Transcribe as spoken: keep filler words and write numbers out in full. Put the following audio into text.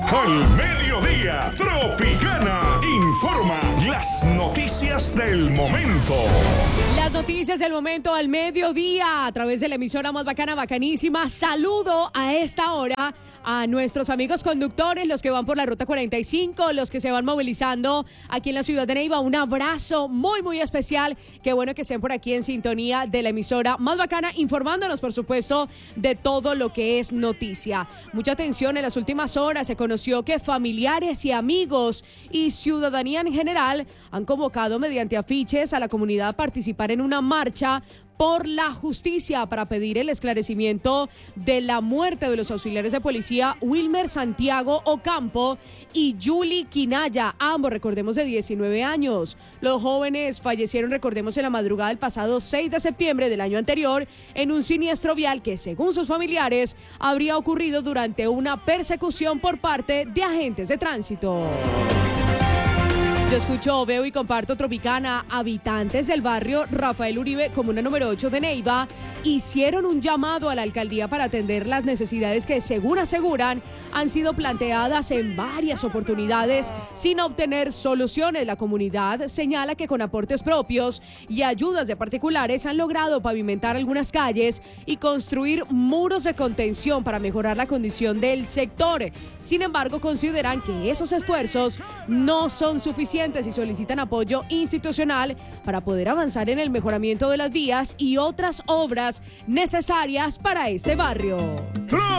Al mediodía, Tropicana informa las noticias del momento. Las noticias del momento al mediodía a través de la emisora más bacana, bacanísima. Saludo a esta hora a nuestros amigos conductores, los que van por la ruta cuarenta y cinco, los que se van movilizando aquí en la ciudad de Neiva. Un abrazo muy, muy especial. Qué bueno que estén por aquí en sintonía de la emisora más bacana, informándonos, por supuesto, de todo lo que es noticia. Mucha atención, en las últimas horas se conoció que familiares y amigos y ciudadanía en general han convocado mediante afiches a la comunidad a participar en una marcha por la justicia para pedir el esclarecimiento de la muerte de los auxiliares de policía Wilmer Santiago Ocampo y Yuli Quinaya, ambos, recordemos, de diecinueve años. Los jóvenes fallecieron, recordemos, en la madrugada del pasado seis de septiembre del año anterior en un siniestro vial que, según sus familiares, habría ocurrido durante una persecución por parte de agentes de tránsito. Yo escucho, veo y comparto Tropicana. Habitantes del barrio Rafael Uribe, comuna número ocho de Neiva, hicieron un llamado a la alcaldía para atender las necesidades que, según aseguran, han sido planteadas en varias oportunidades sin obtener soluciones. La comunidad señala que con aportes propios y ayudas de particulares han logrado pavimentar algunas calles y construir muros de contención para mejorar la condición del sector. Sin embargo, consideran que esos esfuerzos no son suficientes y solicitan apoyo institucional para poder avanzar en el mejoramiento de las vías y otras obras necesarias para este barrio.